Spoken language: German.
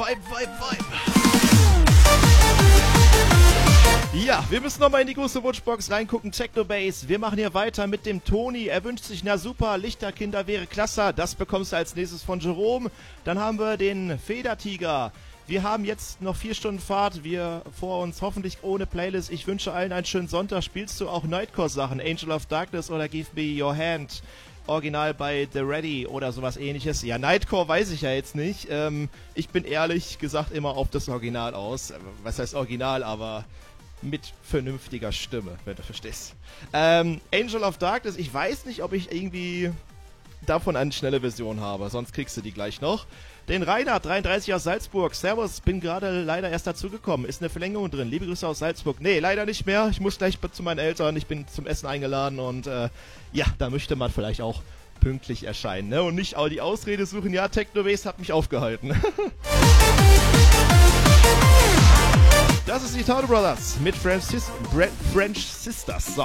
Vibe. Ja, wir müssen nochmal in die große Wunschbox reingucken. Techno-Bass. Wir machen hier weiter mit dem Toni. Er wünscht sich, na super, Lichterkinder wäre klasse. Das bekommst du als nächstes von Jerome. Dann haben wir den Federtiger. Wir haben jetzt noch 4 Stunden Fahrt. Wir vor uns hoffentlich ohne Playlist. Ich wünsche allen einen schönen Sonntag. Spielst du auch Nightcore-Sachen? Angel of Darkness oder Give Me Your Hand? Original bei The Ready oder sowas ähnliches. Ja, Nightcore weiß ich ja jetzt nicht. Ich bin ehrlich gesagt immer auf das Original aus. Was heißt Original, aber mit vernünftiger Stimme, wenn du verstehst. Angel of Darkness, ich weiß nicht, ob ich irgendwie davon eine schnelle Version habe, sonst kriegst du die gleich noch. Den Reinhard, 33 aus Salzburg. Servus, bin gerade leider erst dazugekommen. Ist eine Verlängerung drin. Liebe Grüße aus Salzburg. Nee, leider nicht mehr. Ich muss gleich zu meinen Eltern. Ich bin zum Essen eingeladen und ja, da möchte man vielleicht auch pünktlich erscheinen, ne? Und nicht auch die Ausrede suchen, ja, Techno-Bass hat mich aufgehalten. Das ist die Tornado Brothers mit French Sisters. So.